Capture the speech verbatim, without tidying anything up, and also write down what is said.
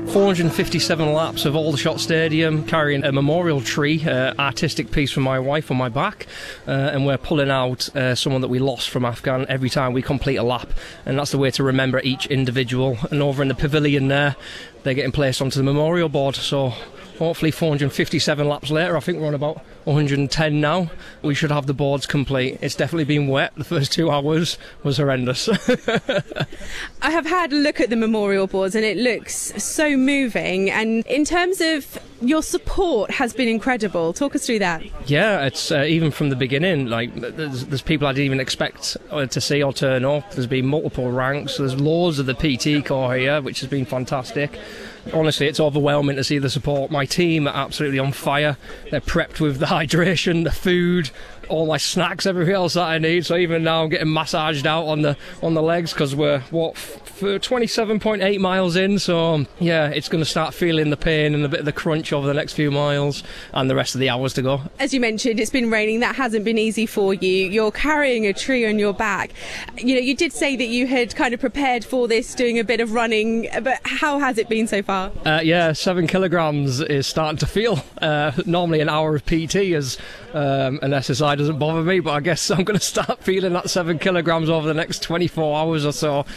four hundred fifty-seven laps of Aldershot Stadium, carrying a memorial tree, uh, artistic piece from my wife on my back, uh, and we're pulling out uh, someone that we lost from Afghan every time we complete a lap, and that's the way to remember each individual. And over in the pavilion there, they're getting placed onto the memorial board, so hopefully four hundred fifty-seven laps later, I think we're on about one hundred ten now, we should have the boards complete. It's definitely been wet. The first two hours was horrendous. I have had a look at the memorial boards and it looks so moving, and in terms of your support has been incredible. Talk us through that. Yeah, it's uh, even from the beginning, like there's, there's people I didn't even expect uh, to see or turn up. There's been multiple ranks. There's loads of the P T Corps here, which has been fantastic. Honestly, it's overwhelming to see the support. My team are absolutely on fire. They're prepped with the hydration, the food, all my snacks, everything else that I need. So even now I'm getting massaged out on the on the legs because we're, what, for twenty-seven point eight miles in. So yeah, it's going to start feeling the pain and a bit of the crunch over the next few miles and the rest of the hours to go. As you mentioned, it's been raining. That hasn't been easy for you. You're carrying a tree on your back. You know, you did say that you had kind of prepared for this, doing a bit of running, but how has it been so far? Uh, yeah, seven kilograms is starting to feel. Uh, normally an hour of P T is um, an S S I doesn't bother me, but I guess I'm going to start feeling that seven kilograms over the next twenty-four hours or so.